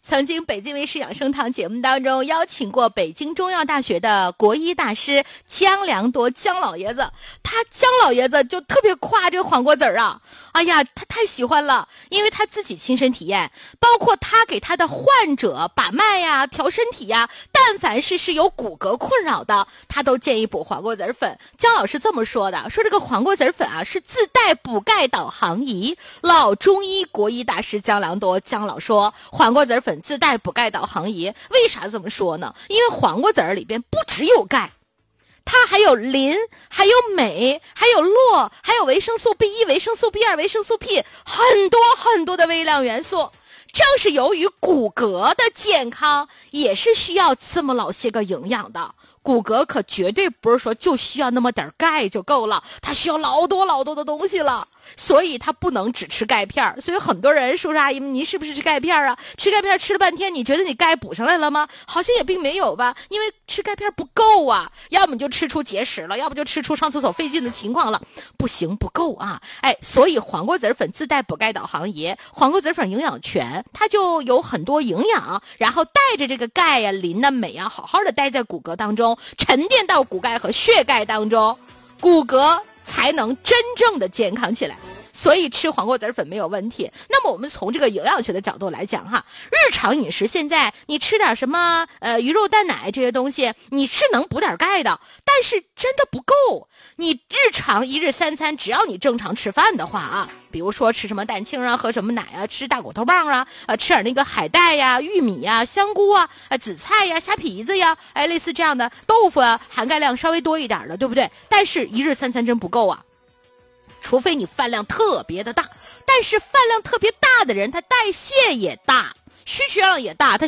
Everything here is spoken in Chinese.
曾经北京卫视养生堂节目当中邀请过北京中药大学的国医大师姜良多姜老爷子，姜老爷子就特别夸这个黄瓜籽儿啊，哎呀，他太喜欢了，因为他自己亲身体验，包括他给他的患者把脉呀、调身体呀，但凡是有骨骼困扰的，他都建议补黄瓜籽粉。姜老师这么说的，说这个黄瓜籽粉啊是自带补钙导航仪。老中医国医大师姜良多姜老说，黄瓜籽粉自带补钙导航仪。为啥这么说呢？因为黄瓜籽里边不只有钙，它还有磷，还有镁，还有络，还有维生素 B1、维生素 B2、维生素 P， 很多很多的微量元素。正是由于骨骼的健康也是需要这么老些个营养的，骨骼可绝对不是说就需要那么点钙就够了，它需要老多老多的东西了，所以它不能只吃钙片。所以很多人说啥，你是不是吃钙片啊？吃钙片吃了半天，你觉得你钙补上来了吗？好像也并没有吧，因为吃钙片不够啊，要么就吃出结石了，要不就吃出上厕所费劲的情况了，不行，不够啊。所以黄瓜籽粉自带补钙导航仪，黄瓜籽粉营养全，它就有很多营养，然后带着这个钙呀、磷呐、镁啊，好好的待在骨骼当中，沉淀到骨钙和血钙当中，骨骼才能真正的健康起来。所以吃黄瓜籽粉没有问题。那么我们从这个营养学的角度来讲哈，日常饮食现在你吃点什么鱼肉蛋奶这些东西，你是能补点钙的，但是真的不够。你日常一日三餐，只要你正常吃饭的话啊，比如说吃什么蛋清啊，喝什么奶啊，吃大骨头棒啊，吃点那个海带呀、玉米呀、香菇啊、紫菜呀、虾皮子呀，类似这样的豆腐啊，含钙量稍微多一点的，对不对？但是一日三餐真不够啊。除非你饭量特别的大，但是饭量特别大的人，他代谢也大，需求量也大，他